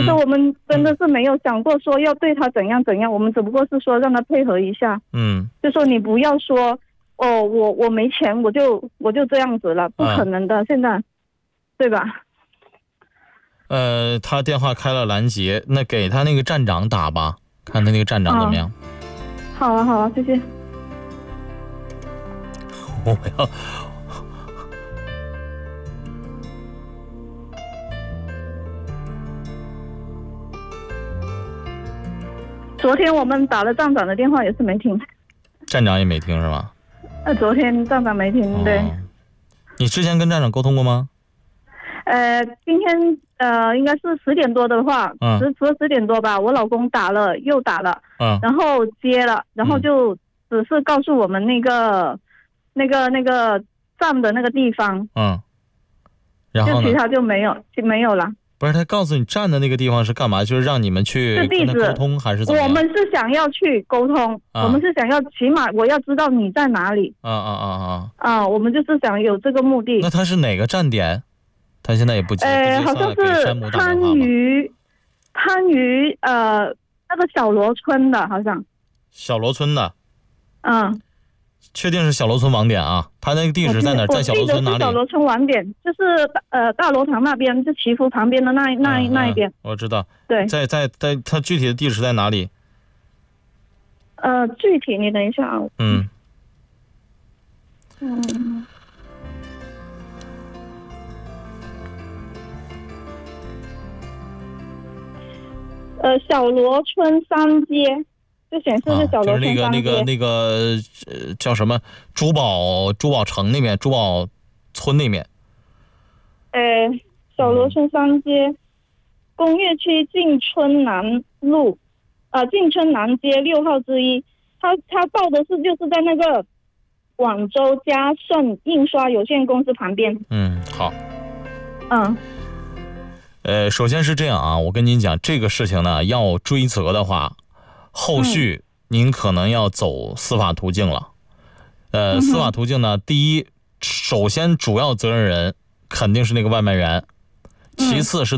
时候我们真的是没有想过说要对他怎样怎样，我们只不过是说让他配合一下。就说你不要说哦，我没钱，我就这样子了，不可能的，现在，对吧？ 他电话开了拦截，那给他那个站长打吧，看他那个站长怎么样。 好啊，好啊，谢谢。 我要。 昨天我们打了站长的电话也是没听， 站长也没听是吧？ 昨天站长没听，对。 你之前跟站长沟通过吗？ 今天应该是10点多的话，10点多吧，我老公打了又打了，然后接了，然后就只是告诉我们那个站的那个地方， 然后就其他就没有了。 不是，他告诉你站的那个地方是干嘛？就是让你们去跟他沟通还是怎么样？ 我们是想要去沟通，我们是想要起码我要知道你在哪里。我们就是想有这个目的。 那他是哪个站点？他现在也不接。 好像是番禺那个小罗村的，好像。 小罗村的。确定是小罗村网点啊？他那个地址在哪？在小罗村哪里？ 小罗村网点就是大罗塘那边，就祈福旁边的那一边。 我知道。 对。 在他具体的地址在哪里？ 具体你等一下啊。小罗村3街。就显示是小罗村3街。 就是那个叫什么珠宝城那边，珠宝村那边。 小罗村3街，工业区进春南路，进春南街6号之一。他报的是就是在那个广州嘉盛印刷有限公司旁边。 好。首先是这样啊，我跟您讲，这个事情呢，要追责的话，后续您可能要走司法途径了。司法途径呢，第一，首先主要责任人肯定是那个外卖员，其次是